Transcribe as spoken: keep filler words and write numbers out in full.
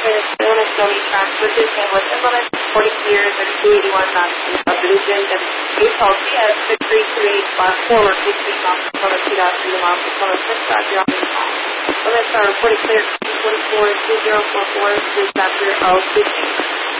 is illness only transfer to him with illness forty years and two eighty-one months of religion and eight healthy as six three two eight forward fifteen months from a two dot three months from a six dot zero five. Limits are forty clear forty-four two zero four four three chapter of fifteen.